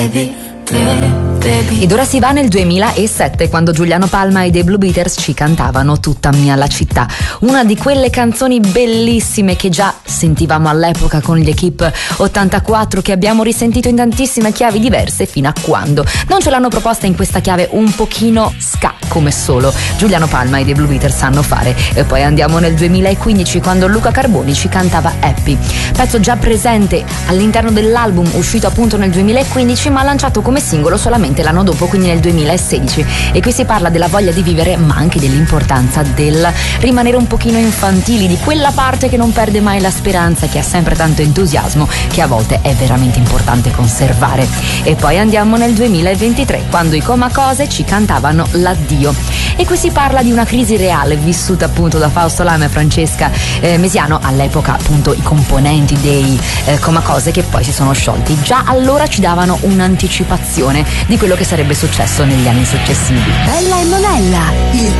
Ed ora si va nel 2007, quando Giuliano Palma e dei Blue Beaters ci cantavano Tutta mia la città, una di quelle canzoni bellissime che già sentivamo all'epoca con gli Equipe 84, che abbiamo risentito in tantissime chiavi diverse fino a quando non ce l'hanno proposta in questa chiave un pochino ska, come solo Giuliano Palma e dei Blue Beaters sanno fare. E poi andiamo nel 2015, quando Luca Carboni ci cantava Happy, pezzo già presente all'interno dell'album uscito appunto nel 2015, ma lanciato come singolo solamente l'anno dopo, quindi nel 2016. E qui si parla della voglia di vivere, ma anche dell'importanza del rimanere un pochino infantili, di quella parte che non perde mai la speranza, che ha sempre tanto entusiasmo, che a volte è veramente importante conservare. E poi andiamo nel 2023, quando i Comacose ci cantavano L'addio. E qui si parla di una crisi reale vissuta appunto da Fausto Lama e Francesca Mesiano, all'epoca appunto i componenti dei Comacose, che poi si sono sciolti. Già allora ci davano un'anticipazione di quello che sarebbe successo negli anni successivi. Bella e Monella, il